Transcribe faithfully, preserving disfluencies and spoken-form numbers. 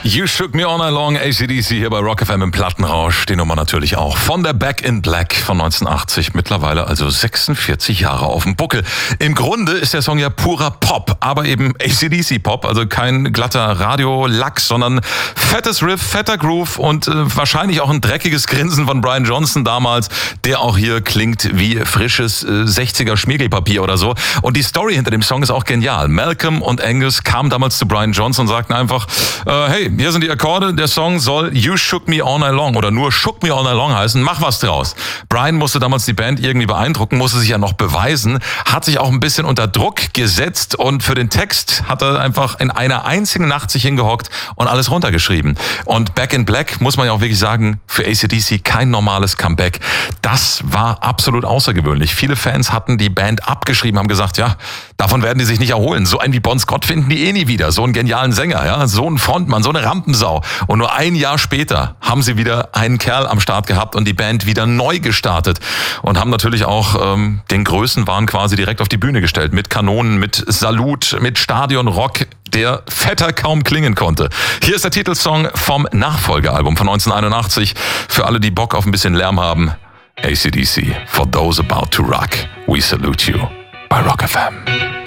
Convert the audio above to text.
You Shook Me All Night Long, A C D C hier bei Rock F M im Plattenrausch. Die Nummer natürlich auch von der Back in Black von neunzehnhundertachtzig. Mittlerweile also sechsundvierzig Jahre auf dem Buckel. Im Grunde ist der Song ja purer Pop, aber eben A C D C Pop. Also kein glatter Radio-Lachs, sondern fettes Riff, fetter Groove und äh, wahrscheinlich auch ein dreckiges Grinsen von Brian Johnson damals, der auch hier klingt wie frisches äh, sechziger Schmirgelpapier oder so. Und die Story hinter dem Song ist auch genial. Malcolm und Angus kamen damals zu Brian Johnson und sagten einfach, äh, hey, hier sind die Akkorde, der Song soll You Shook Me All Night Long oder nur Shook Me All Night Long heißen, mach was draus. Brian musste damals die Band irgendwie beeindrucken, musste sich ja noch beweisen, hat sich auch ein bisschen unter Druck gesetzt und für den Text hat er einfach in einer einzigen Nacht sich hingehockt und alles runtergeschrieben. Und Back in Black, muss man ja auch wirklich sagen, für A C D C kein normales Comeback. Das war absolut außergewöhnlich. Viele Fans hatten die Band abgeschrieben, haben gesagt, ja, davon werden die sich nicht erholen. So einen wie Bon Scott finden die eh nie wieder. So einen genialen Sänger, ja, so einen Frontmann, so eine Rampensau. Und nur ein Jahr später haben sie wieder einen Kerl am Start gehabt und die Band wieder neu gestartet und haben natürlich auch ähm, den Größenwahn quasi direkt auf die Bühne gestellt. Mit Kanonen, mit Salut, mit Stadionrock, der fetter kaum klingen konnte. Hier ist der Titelsong vom Nachfolgealbum von neunzehnhunderteinundachtzig. Für alle, die Bock auf ein bisschen Lärm haben, A C D C, For Those About to Rock, We Salute You bei Rock F M.